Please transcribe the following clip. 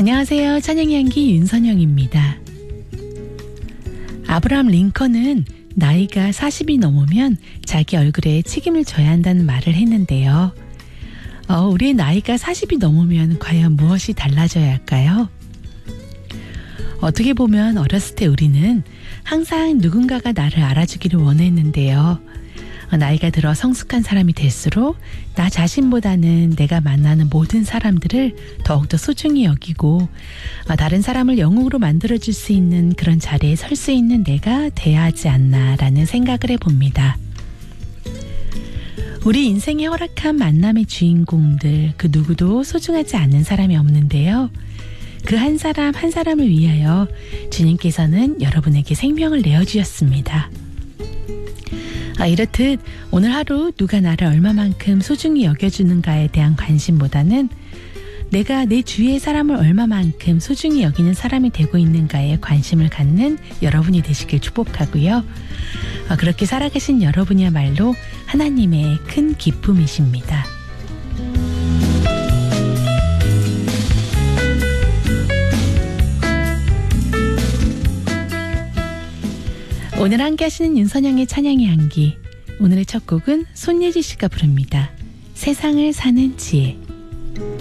안녕하세요. 찬양의 향기 윤선영입니다. 아브라함 링컨은 나이가 40이 넘으면 자기 얼굴에 책임을 져야 한다는 말을 했는데요. 우리의 나이가 40이 넘으면 과연 무엇이 달라져야 할까요? 어떻게 보면 어렸을 때 우리는 항상 누군가가 나를 알아주기를 원했는데요. 나이가 들어 성숙한 사람이 될수록 나 자신보다는 내가 만나는 모든 사람들을 더욱더 소중히 여기고 다른 사람을 영웅으로 만들어줄 수 있는 그런 자리에 설 수 있는 내가 돼야 하지 않나라는 생각을 해봅니다. 우리 인생에 허락한 만남의 주인공들 그 누구도 소중하지 않은 사람이 없는데요. 그 한 사람 한 사람을 위하여 주님께서는 여러분에게 생명을 내어주셨습니다. 이렇듯 오늘 하루 누가 나를 얼마만큼 소중히 여겨주는가에 대한 관심보다는 내가 내 주위의 사람을 얼마만큼 소중히 여기는 사람이 되고 있는가에 관심을 갖는 여러분이 되시길 축복하고요. 그렇게 살아가신 여러분이야말로 하나님의 큰 기쁨이십니다. 오늘 함께 하시는 윤선영의 찬양의 향기. 오늘의 첫 곡은 손예지 씨가 부릅니다. 세상을 사는 지혜.